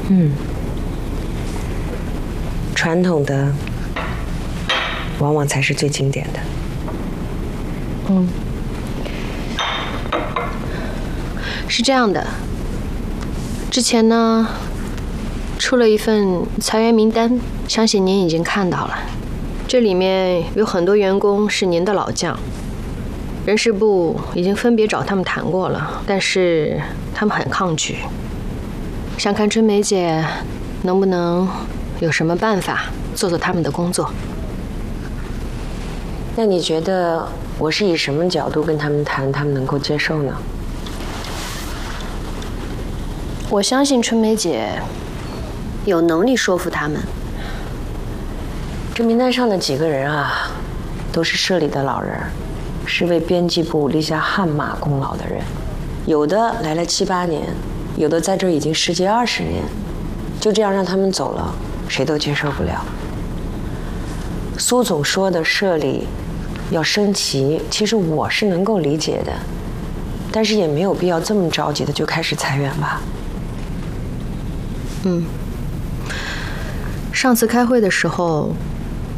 传统的往往才是最经典的。 是这样的，之前呢出了一份裁员名单，相信您已经看到了。这里面有很多员工是您的老将，人事部已经分别找他们谈过了，但是他们很抗拒，想看春梅姐能不能有什么办法做他们的工作。 那你觉得我是以什么角度跟他们谈，他们能够接受呢？ 我相信春梅姐有能力说服他们。 这名单上的几个人啊，都是社里的老人，是为编辑部立下汗马功劳的人，有的来了7、8年，有的在这儿已经10几20年，就这样让他们走了，谁都接受不了。苏总说的社里要升旗，其实我是能够理解的，但是也没有必要这么着急的就开始裁员吧。 上次开会的时候，